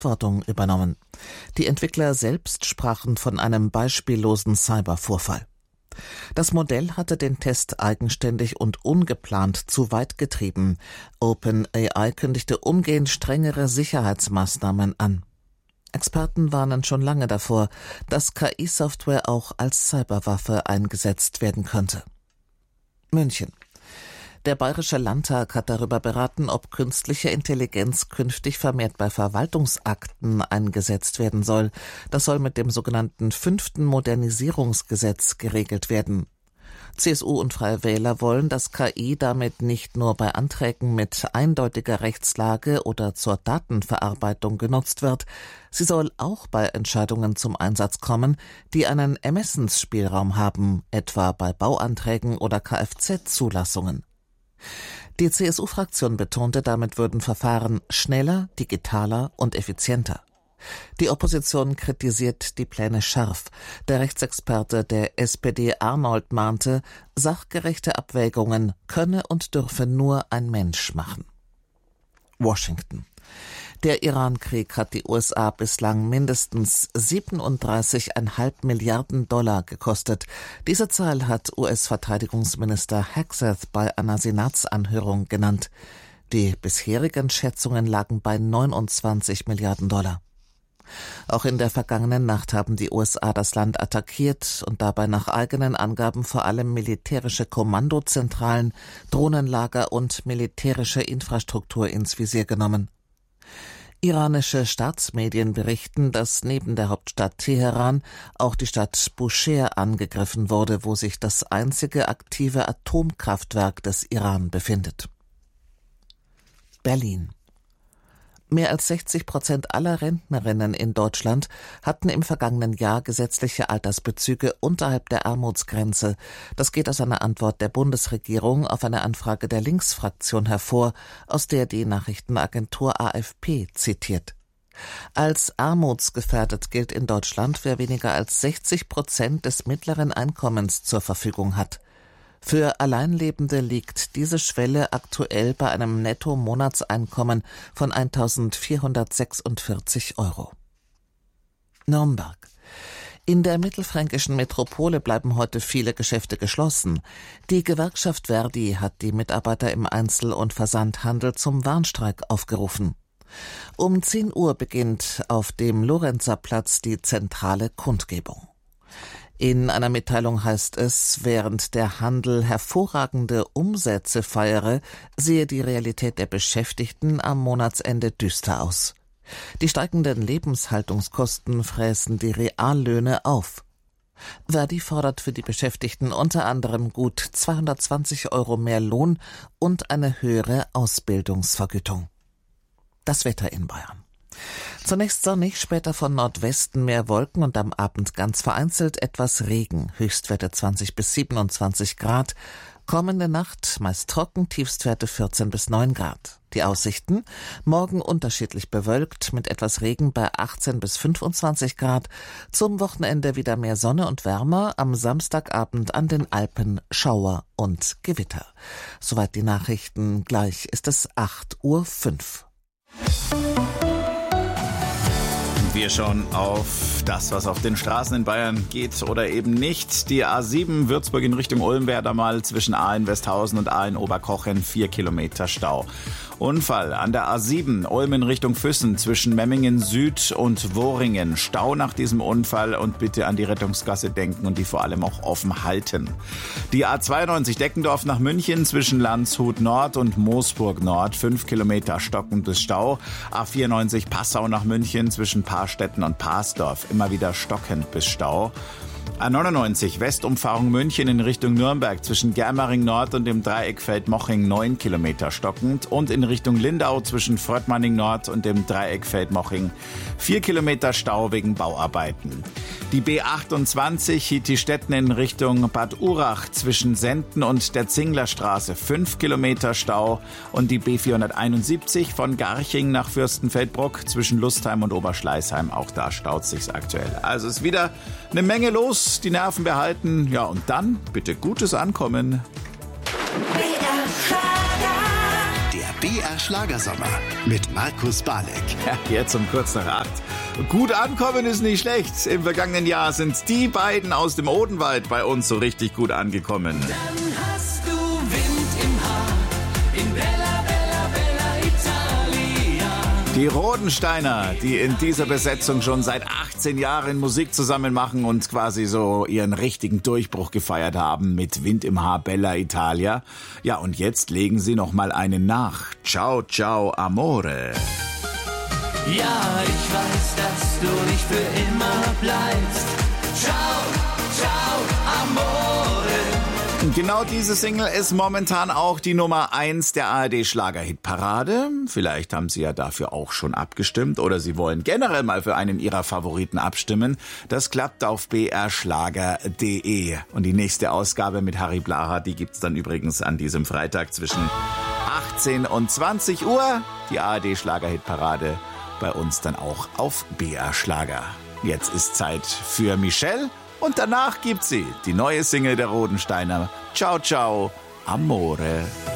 Verantwortung übernommen. Die Entwickler selbst sprachen von einem beispiellosen Cybervorfall. Das Modell hatte den Test eigenständig und ungeplant zu weit getrieben. OpenAI kündigte umgehend strengere Sicherheitsmaßnahmen an. Experten warnen schon lange davor, dass KI-Software auch als Cyberwaffe eingesetzt werden könnte. München. Der Bayerische Landtag hat darüber beraten, ob künstliche Intelligenz künftig vermehrt bei Verwaltungsakten eingesetzt werden soll. Das soll mit dem sogenannten 5. Modernisierungsgesetz geregelt werden. CSU und Freie Wähler wollen, dass KI damit nicht nur bei Anträgen mit eindeutiger Rechtslage oder zur Datenverarbeitung genutzt wird, sie soll auch bei Entscheidungen zum Einsatz kommen, die einen Ermessensspielraum haben, etwa bei Bauanträgen oder Kfz-Zulassungen. Die CSU-Fraktion betonte, damit würden Verfahren schneller, digitaler und effizienter. Die Opposition kritisiert die Pläne scharf. Der Rechtsexperte der SPD Arnold mahnte, sachgerechte Abwägungen könne und dürfe nur ein Mensch machen. Washington. Der Iran-Krieg hat die USA bislang mindestens 37,5 Milliarden $ gekostet. Diese Zahl hat US-Verteidigungsminister Hegseth bei einer Senatsanhörung genannt. Die bisherigen Schätzungen lagen bei 29 Milliarden $. Auch in der vergangenen Nacht haben die USA das Land attackiert und dabei nach eigenen Angaben vor allem militärische Kommandozentralen, Drohnenlager und militärische Infrastruktur ins Visier genommen. Iranische Staatsmedien berichten, dass neben der Hauptstadt Teheran auch die Stadt Bushehr angegriffen wurde, wo sich das einzige aktive Atomkraftwerk des Iran befindet. Berlin. Mehr als 60% aller Rentnerinnen in Deutschland hatten im vergangenen Jahr gesetzliche Altersbezüge unterhalb der Armutsgrenze. Das geht aus einer Antwort der Bundesregierung auf eine Anfrage der Linksfraktion hervor, aus der die Nachrichtenagentur AFP zitiert. Als armutsgefährdet gilt in Deutschland, wer weniger als 60% des mittleren Einkommens zur Verfügung hat. Für Alleinlebende liegt diese Schwelle aktuell bei einem Netto-Monatseinkommen von 1.446 €. Nürnberg. In der mittelfränkischen Metropole bleiben heute viele Geschäfte geschlossen. Die Gewerkschaft Verdi hat die Mitarbeiter im Einzel- und Versandhandel zum Warnstreik aufgerufen. Um 10 Uhr beginnt auf dem Lorenzerplatz die zentrale Kundgebung. In einer Mitteilung heißt es, während der Handel hervorragende Umsätze feiere, sehe die Realität der Beschäftigten am Monatsende düster aus. Die steigenden Lebenshaltungskosten fräßen die Reallöhne auf. Verdi fordert für die Beschäftigten unter anderem gut 220 € mehr Lohn und eine höhere Ausbildungsvergütung. Das Wetter in Bayern. Zunächst sonnig, später von Nordwesten mehr Wolken und am Abend ganz vereinzelt etwas Regen. Höchstwerte 20 bis 27 Grad. Kommende Nacht meist trocken, Tiefstwerte 14 bis 9 Grad. Die Aussichten: morgen unterschiedlich bewölkt mit etwas Regen bei 18 bis 25 Grad. Zum Wochenende wieder mehr Sonne und wärmer. Am Samstagabend an den Alpen Schauer und Gewitter. Soweit die Nachrichten. Gleich ist es 8:05 Uhr. Wir schauen auf das, was auf den Straßen in Bayern geht oder eben nicht. Die A7 Würzburg in Richtung Ulm-Werdermal zwischen Aalen-Westhausen und Aalen-Oberkochen 4 Kilometer Stau. Unfall an der A7 Ulm in Richtung Füssen zwischen Memmingen Süd und Woringen. Stau nach diesem Unfall und bitte an die Rettungsgasse denken und die vor allem auch offen halten. Die A92 Deckendorf nach München zwischen Landshut Nord und Moosburg Nord 5 Kilometer stockendes Stau. A94 Passau nach München zwischen Paarstetten und Parsdorf immer wieder stockend bis Stau. A99 Westumfahrung München in Richtung Nürnberg zwischen Germering Nord und dem Dreieck Feldmoching 9 Kilometer stockend und in Richtung Lindau zwischen Fröttmanning Nord und dem Dreieck Feldmoching 4 Kilometer Stau wegen Bauarbeiten. Die B28 Hietistetten in Richtung Bad Urach zwischen Senden und der Zinglerstraße 5 Kilometer Stau und die B471 von Garching nach Fürstenfeldbruck zwischen Lustheim und Oberschleißheim, auch da staut sich's aktuell. Also ist wieder eine Menge los. Die Nerven behalten, ja, und dann bitte gutes Ankommen. Der BR Schlagersommer mit Markus Balek. Ja, jetzt um kurz nach 8. Gut ankommen ist nicht schlecht. Im vergangenen Jahr sind die beiden aus dem Odenwald bei uns so richtig gut angekommen. Dann hast du Wind im Haar in Bella, Bella, Bella Italia. Die Rodensteiner, die in dieser Besetzung schon seit 18 Jahren Musik zusammen machen und quasi so ihren richtigen Durchbruch gefeiert haben mit Wind im Haar, Bella Italia. Ja, und jetzt legen sie noch mal einen nach. Ciao, ciao, amore. Ja, ich weiß, dass du nicht für immer bleibst. Ciao, ciao, amore. Genau diese Single ist momentan auch die Nummer 1 der ARD-Schlager-Hitparade. Vielleicht haben Sie ja dafür auch schon abgestimmt oder Sie wollen generell mal für einen Ihrer Favoriten abstimmen. Das klappt auf brschlager.de. Und die nächste Ausgabe mit Harry Blaha, die gibt's dann übrigens an diesem Freitag zwischen 18 und 20 Uhr. Die ARD-Schlager-Hitparade bei uns dann auch auf BR Schlager. Jetzt ist Zeit für Michelle. Und danach gibt sie die neue Single der Rodensteiner. Ciao, ciao, amore.